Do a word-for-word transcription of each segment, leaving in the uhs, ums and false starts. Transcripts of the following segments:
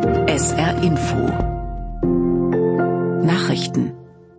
S R Info Nachrichten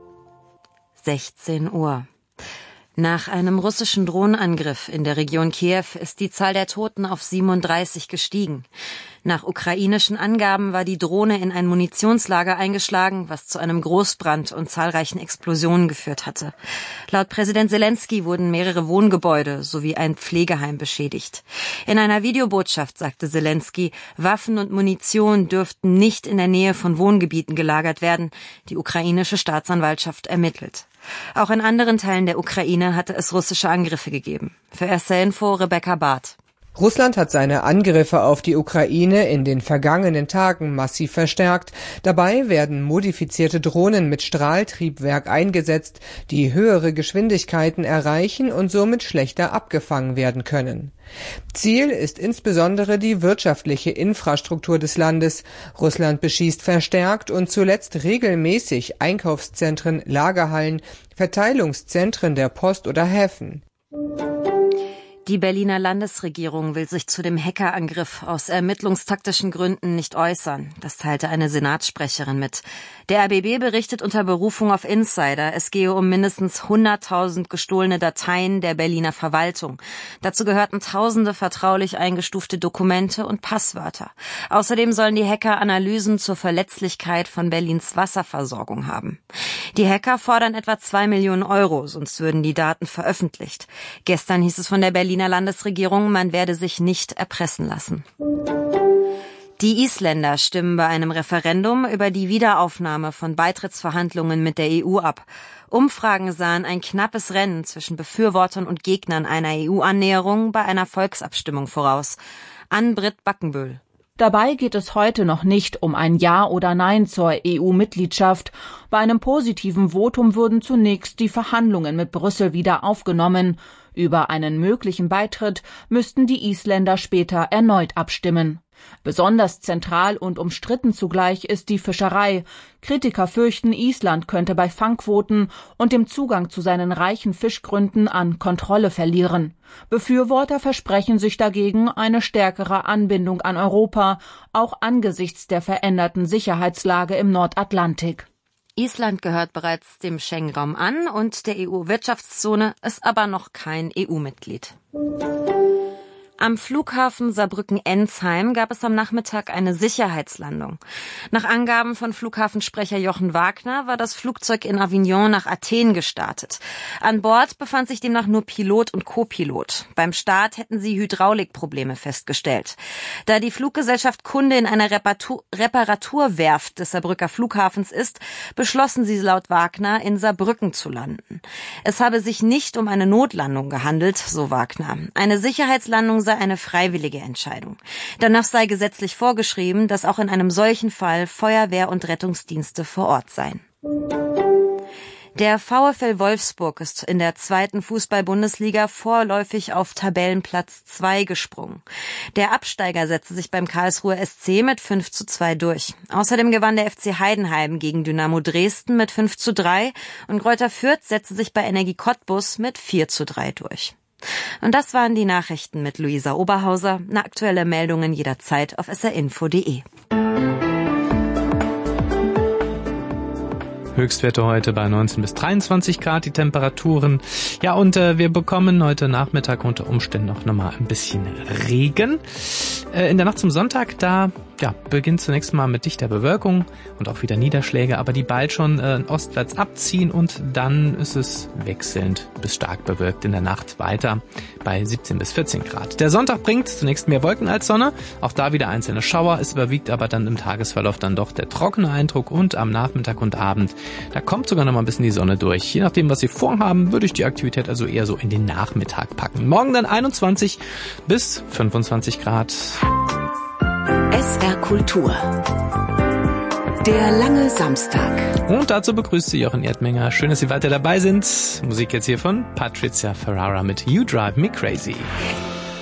sechzehn Uhr. Nach einem russischen Drohnenangriff in der Region Kiew ist die Zahl der Toten auf siebenunddreißig gestiegen. Nach ukrainischen Angaben war die Drohne in ein Munitionslager eingeschlagen, was zu einem Großbrand und zahlreichen Explosionen geführt hatte. Laut Präsident Selenskyj wurden mehrere Wohngebäude sowie ein Pflegeheim beschädigt. In einer Videobotschaft sagte Selenskyj, Waffen und Munition dürften nicht in der Nähe von Wohngebieten gelagert werden. Die ukrainische Staatsanwaltschaft ermittelt. Auch in anderen Teilen der Ukraine hatte es russische Angriffe gegeben. Für S R Info Rebecca Barth. Russland hat seine Angriffe auf die Ukraine in den vergangenen Tagen massiv verstärkt. Dabei werden modifizierte Drohnen mit Strahltriebwerk eingesetzt, die höhere Geschwindigkeiten erreichen und somit schlechter abgefangen werden können. Ziel ist insbesondere die wirtschaftliche Infrastruktur des Landes. Russland beschießt verstärkt und zuletzt regelmäßig Einkaufszentren, Lagerhallen, Verteilungszentren der Post oder Häfen. Die Berliner Landesregierung will sich zu dem Hackerangriff aus ermittlungstaktischen Gründen nicht äußern. Das teilte eine Senatssprecherin mit. Der R B B berichtet unter Berufung auf Insider, es gehe um mindestens hunderttausend gestohlene Dateien der Berliner Verwaltung. Dazu gehörten tausende vertraulich eingestufte Dokumente und Passwörter. Außerdem sollen die Hacker Analysen zur Verletzlichkeit von Berlins Wasserversorgung haben. Die Hacker fordern etwa zwei Millionen Euro, sonst würden die Daten veröffentlicht. Gestern hieß es von der Berliner Landesregierung, man werde sich nicht erpressen lassen. Die Isländer stimmen bei einem Referendum über die Wiederaufnahme von Beitrittsverhandlungen mit der E U ab. Umfragen sahen ein knappes Rennen zwischen Befürwortern und Gegnern einer E U-Annäherung bei einer Volksabstimmung voraus. Ann-Britt Backenbühl. Dabei geht es heute noch nicht um ein Ja oder Nein zur E U-Mitgliedschaft. Bei einem positiven Votum würden zunächst die Verhandlungen mit Brüssel wieder aufgenommen. Über einen möglichen Beitritt müssten die Isländer später erneut abstimmen. Besonders zentral und umstritten zugleich ist die Fischerei. Kritiker fürchten, Island könnte bei Fangquoten und dem Zugang zu seinen reichen Fischgründen an Kontrolle verlieren. Befürworter versprechen sich dagegen eine stärkere Anbindung an Europa, auch angesichts der veränderten Sicherheitslage im Nordatlantik. Island gehört bereits dem Schengen-Raum an und der E U-Wirtschaftszone, ist aber noch kein E U-Mitglied. Am Flughafen Saarbrücken-Ensheim gab es am Nachmittag eine Sicherheitslandung. Nach Angaben von Flughafensprecher Jochen Wagner war das Flugzeug in Avignon nach Athen gestartet. An Bord befand sich demnach nur Pilot und Co-Pilot. Beim Start hätten sie Hydraulikprobleme festgestellt. Da die Fluggesellschaft Kunde in einer Reparatur- Reparaturwerft des Saarbrücker Flughafens ist, beschlossen sie laut Wagner, in Saarbrücken zu landen. Es habe sich nicht um eine Notlandung gehandelt, so Wagner. Eine Sicherheitslandung sei eine freiwillige Entscheidung. Danach sei gesetzlich vorgeschrieben, dass auch in einem solchen Fall Feuerwehr und Rettungsdienste vor Ort seien. Der VfL Wolfsburg ist in der zweiten Fußball-Bundesliga vorläufig auf Tabellenplatz zwei gesprungen. Der Absteiger setzte sich beim Karlsruher S C mit fünf zu zwei durch. Außerdem gewann der F C Heidenheim gegen Dynamo Dresden mit fünf zu drei und Greuther Fürth setzte sich bei Energie Cottbus mit vier zu drei durch. Und das waren die Nachrichten mit Luisa Oberhauser. Aktuelle Meldungen jederzeit auf s r info punkt d e. Höchstwerte heute bei neunzehn bis dreiundzwanzig Grad, die Temperaturen. Ja, und äh, wir bekommen heute Nachmittag unter Umständen noch mal ein bisschen Regen. Äh, in der Nacht zum Sonntag, da ja, beginnt zunächst mal mit dichter Bewölkung und auch wieder Niederschläge, aber die bald schon äh, ostwärts abziehen und dann ist es wechselnd bis stark bewölkt in der Nacht weiter bei siebzehn bis vierzehn Grad. Der Sonntag bringt zunächst mehr Wolken als Sonne, auch da wieder einzelne Schauer, es überwiegt aber dann im Tagesverlauf dann doch der trockene Eindruck und am Nachmittag und Abend, da kommt sogar noch mal ein bisschen die Sonne durch. Je nachdem, was Sie vorhaben, würde ich die Aktivität also eher so in den Nachmittag packen. Morgen dann einundzwanzig bis fünfundzwanzig Grad. S R Kultur. Der lange Samstag. Und dazu begrüßt Sie Jochen Erdmenger. Schön, dass Sie weiter dabei sind. Musik jetzt hier von Patricia Ferrara mit You Drive Me Crazy.